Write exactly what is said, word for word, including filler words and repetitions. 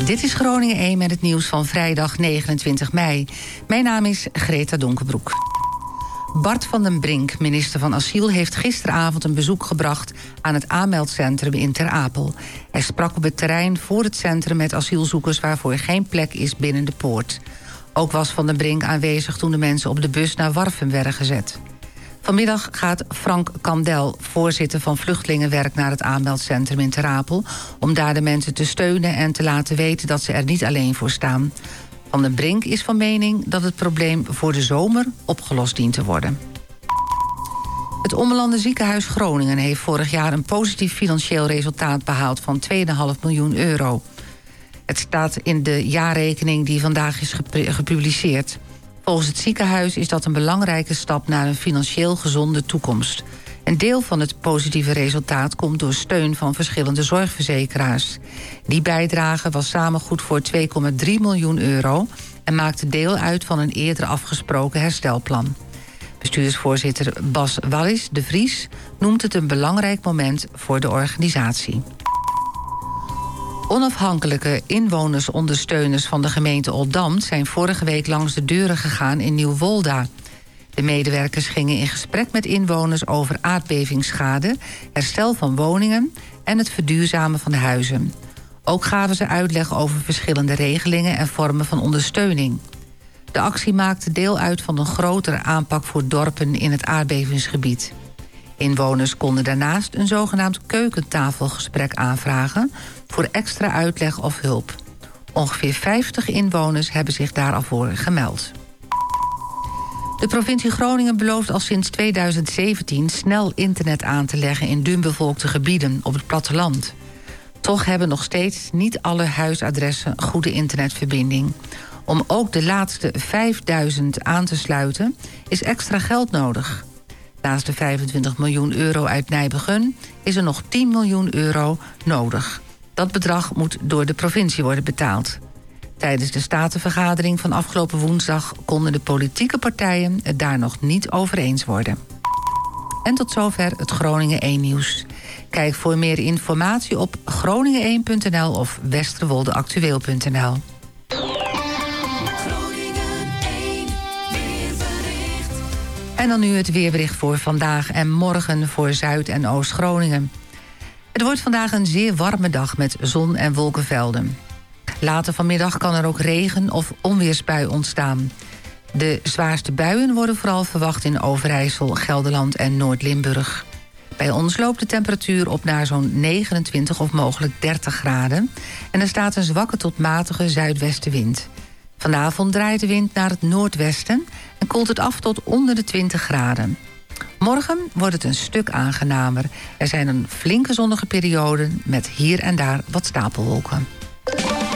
Dit is Groningen één met het nieuws van vrijdag negenentwintig mei. Mijn naam is Greta Donkerbroek. Bart van den Brink, minister van Asiel, heeft gisteravond een bezoek gebracht aan het aanmeldcentrum in Ter Apel. Hij sprak op het terrein voor het centrum met asielzoekers waarvoor geen plek is binnen de poort. Ook was Van den Brink aanwezig toen de mensen op de bus naar Warffum werden gezet. Vanmiddag gaat Frank Kandel, voorzitter van Vluchtelingenwerk, naar het aanmeldcentrum in Ter Apel om daar de mensen te steunen en te laten weten dat ze er niet alleen voor staan. Van den Brink is van mening dat het probleem voor de zomer opgelost dient te worden. Het Ommelanden Ziekenhuis Groningen heeft vorig jaar een positief financieel resultaat behaald van twee komma vijf miljoen euro. Het staat in de jaarrekening die vandaag is gepubliceerd. Volgens het ziekenhuis is dat een belangrijke stap naar een financieel gezonde toekomst. Een deel van het positieve resultaat komt door steun van verschillende zorgverzekeraars. Die bijdrage was samen goed voor twee komma drie miljoen euro en maakte deel uit van een eerder afgesproken herstelplan. Bestuursvoorzitter Bas Wallis de Vries noemt het een belangrijk moment voor de organisatie. Onafhankelijke inwonersondersteuners van de gemeente Oldambt zijn vorige week langs de deuren gegaan in Nieuwolda. De medewerkers gingen in gesprek met inwoners over aardbevingsschade, herstel van woningen en het verduurzamen van de huizen. Ook gaven ze uitleg over verschillende regelingen en vormen van ondersteuning. De actie maakte deel uit van een grotere aanpak voor dorpen in het aardbevingsgebied. Inwoners konden daarnaast een zogenaamd keukentafelgesprek aanvragen voor extra uitleg of hulp. Ongeveer vijftig inwoners hebben zich daarvoor gemeld. De provincie Groningen belooft al sinds tweeduizend zeventien snel internet aan te leggen in dunbevolkte gebieden op het platteland. Toch hebben nog steeds niet alle huisadressen goede internetverbinding. Om ook de laatste vijfduizend aan te sluiten is extra geld nodig. Naast de vijfentwintig miljoen euro uit Nijbegun is er nog tien miljoen euro nodig. Dat bedrag moet door de provincie worden betaald. Tijdens de statenvergadering van afgelopen woensdag konden de politieke partijen het daar nog niet over eens worden. En tot zover het Groningen één nieuws. Kijk voor meer informatie op groningen één punt n l of westerwoldeactueel punt n l. En dan nu het weerbericht voor vandaag en morgen voor Zuid- en Oost-Groningen. Het wordt vandaag een zeer warme dag met zon- en wolkenvelden. Later vanmiddag kan er ook regen- of onweersbui ontstaan. De zwaarste buien worden vooral verwacht in Overijssel, Gelderland en Noord-Limburg. Bij ons loopt de temperatuur op naar zo'n negenentwintig of mogelijk dertig graden. En er staat een zwakke tot matige zuidwestenwind. Vanavond draait de wind naar het noordwesten en koelt het af tot onder de twintig graden. Morgen wordt het een stuk aangenamer. Er zijn een flinke zonnige perioden met hier en daar wat stapelwolken.